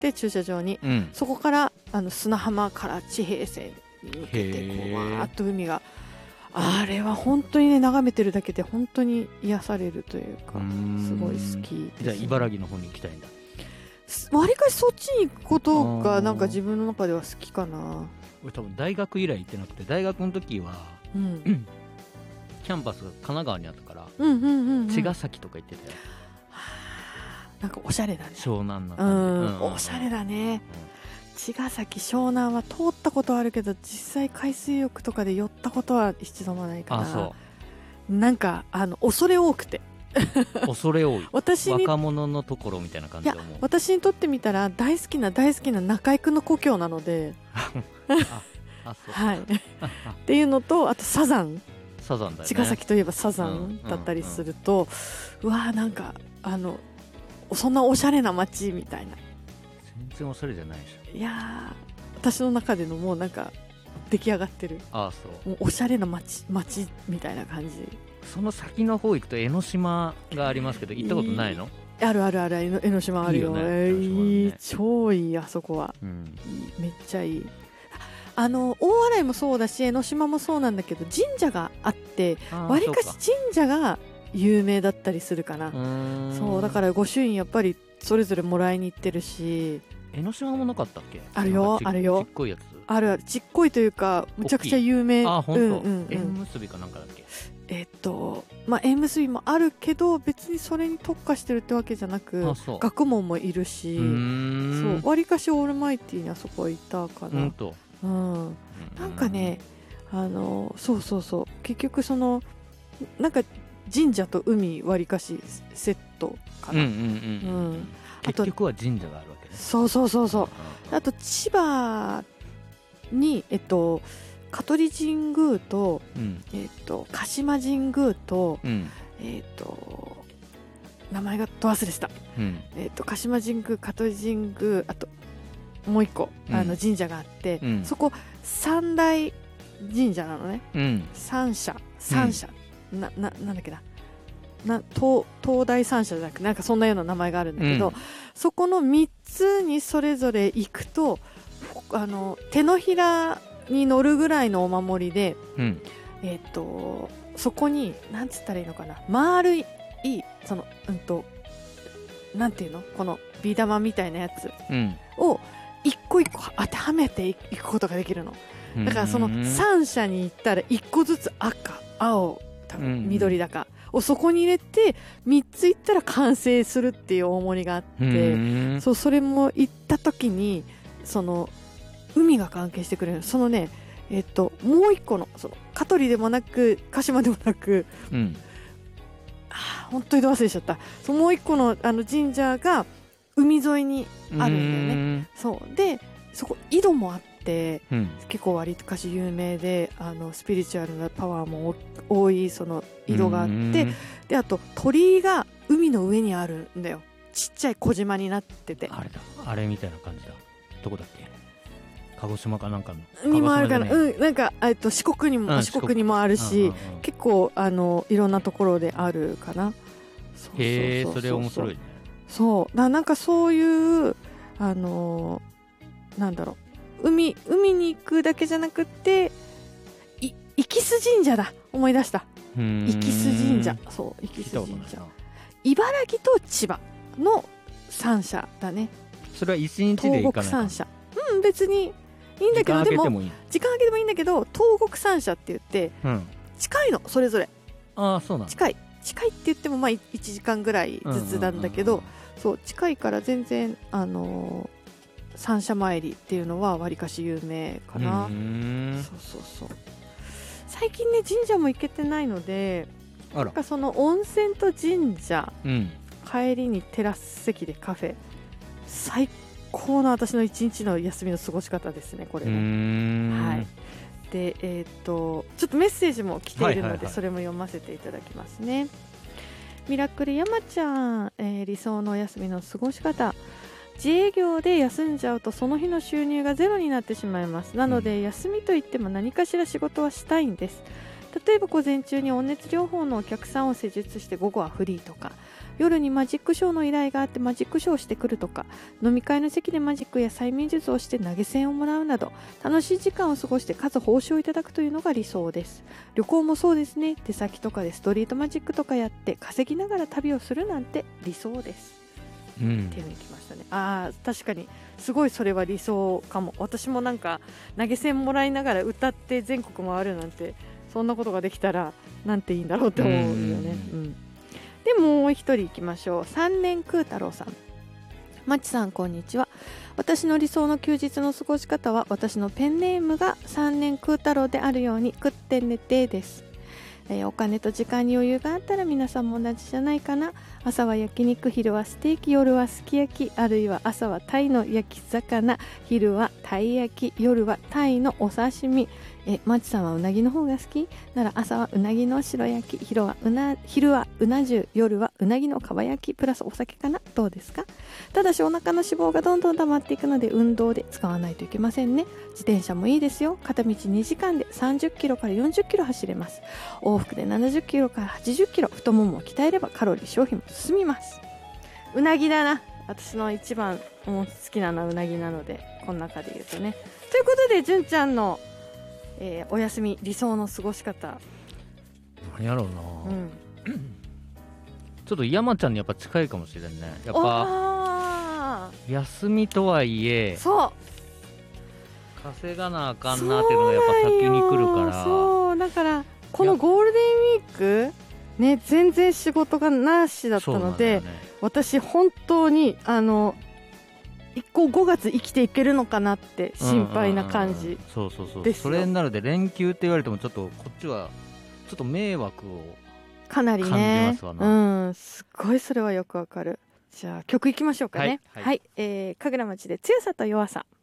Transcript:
って駐車場に、そこから砂浜から地平線に向けてこうわーっと海が、あれは本当にね眺めてるだけで本当に癒されるというかすごい好きです、ね、 じゃあ茨城の方に行きたいんだ。 わりかしそっちに行くことがなんか自分の中では好きかな。 俺多分大学以来行ってなくて、大学の時は、キャンパスが神奈川にあったから、茅ヶ崎とか行ってたよ。 なんかおしゃれだね。 湘南な感じ、 おしゃれだね。茅ヶ崎湘南は通ったことはあるけど、実際海水浴とかで寄ったことは一度もないかな。そうなんか恐れ多くて恐れ多い私に若者のところみたいな感じで思う。 いや私にとってみたら大好きな中居君の故郷なのでそうはいっていうのと、あとサザンだよね。 茅ヶ崎といえばサザンだったりすると、うわーなんかそんなおしゃれな街みたいな。 全然おしゃれじゃないでしょ。 いや私の中でのもうなんか出来上がってる。そうもうおしゃれな街みたいな感じ。 その先の方行くと江ノ島がありますけど、行ったことないの？ ある江ノ島あるよ。いい超いい、あそこは、めっちゃいい。大洗もそうだし江ノ島もそうなんだけど、神社があってわりかし神社が有名だったりするかな。そうだから御朱印やっぱりそれぞれもらいに行ってるし。 江ノ島もなかったっけ？ あるよちっこいやつあるちっこいというかむちゃくちゃ有名。 本当。縁結びかなんかだっけ？ 縁結びもあるけど別にそれに特化してるってわけじゃなく、学問もいるし、そうわりかしオールマイティーにあそこいたかな。なんかねそう結局そのなんか神社と海わりかしセットかな。 結局は神社があるわけね。 そうあと千葉に香取神宮と、鹿島神宮と、名前がど忘れした、鹿島神宮香取神宮、あともう一個神社があって、そこ三大神社なのね、三社、なんだっけな、東大三社じゃなくてなんかそんなような名前があるんだけど、そこの3つにそれぞれ行くと手のひらに乗るぐらいのお守りで、そこになんつったらいいのかな、丸いそのなんていうの、このビー玉みたいなやつを一個一個当てはめていくことができるの。だからその3社に行ったら1個ずつ赤、青、多分緑だかをそこに入れて3つ行ったら完成するっていうお守りがあって、それも行った時にその海が関係してくれる。そのねもう一個のその香取でもなく鹿島でもなく、本当にど忘れしちゃった。そのもう一個の神社が海沿いにあるんだよね。そうでそこ井戸もあって、結構割とかし有名でスピリチュアルなパワーも多いその井戸があって、であと鳥居が海の上にあるんだよ。ちっちゃい小島になってて、 あれみたいな感じだ。どこだっけ？鹿児島かなんかにもあるかな。なんか四国にもあるし、結構いろんなところであるかな。 へえ、それ面白いね。 そうなんかそういうなんだろう、海に行くだけじゃなくって生洲神社だ、思い出した。生洲神社、そう生洲神社、茨城と千葉の3社だね。 それは一日で行かないか？東国3 社、別にいいんだけど、でも時間空けてもいいんだけど、東国3社って言って、近いのそれぞれ。 そうなんだ。 近いって言っても1時間ぐらいずつなんだけど、そう近いから全然三社参りっていうのはわりかし有名かな。そう最近ね神社も行けてないので、なんかその温泉と神社、帰りにテラス席でカフェ、最高の私の一日の休みの過ごし方ですね、これも。はい。でちょっとメッセージも来ているので、それも読ませていただきますね。ミラクル山ちゃん、理想のお休みの過ごし方。自営業で休んじゃうとその日の収入がゼロになってしまいます。なので休みといっても何かしら仕事はしたいんです。例えば午前中に温熱療法のお客さんを施術して午後はフリーとか、 夜にマジックショーの依頼があってマジックショーをしてくるとか、飲み会の席でマジックや催眠術をして投げ銭をもらうなど、楽しい時間を過ごしてかつ報酬をいただくというのが理想です。旅行もそうですね。出先とかでストリートマジックとかやって稼ぎながら旅をするなんて理想です、っていうのに来ましたね。確かにすごいそれは理想かも。私もなんか投げ銭もらいながら歌って全国回るなんて、そんなことができたらなんていいんだろうって思うよね。でもう一人いきましょう。3年空太郎さん。まちさんこんにちは。私の理想の休日の過ごし方は、私のペンネームが3年空太郎であるように食って寝てです。お金と時間に余裕があったら皆さんも同じじゃないかな。朝は焼肉、昼はステーキ、夜はすき焼き、あるいは朝はタイの焼き魚、昼はタイ焼き、夜はタイのお刺身。マチさんはうなぎの方が好きなら、朝はうなぎの白焼き、昼はうな重、夜はうなぎのかば焼きプラスお酒かな。どうですか？ただしお腹の脂肪がどんどん溜まっていくので、運動で使わないといけませんね。自転車もいいですよ。片道2時間で30キロから40キロ走れます。往復で70キロから80キロ、太ももを鍛えればカロリー消費も進みます。うなぎだな。私の一番好きなのはうなぎなので、この中で言うとね。ということで、純ちゃんのお休み理想の過ごし方何やろうな、ちょっと山ちゃんにやっぱ近いかもしれんね。やっぱ休みとはいえそう稼がなあかんなっていうのがやっぱ先に来るから。 そうだからこのゴールデンウィークね、全然仕事がなしだったので、私本当に5月生きていけるのかなって心配な感じですよ。 それになるで連休って言われてもちょっとこっちはちょっと迷惑をかなりね感じますわな。すごいそれはよくわかる。じゃあ曲いきましょうかね。はい、神楽町で強さと弱さ。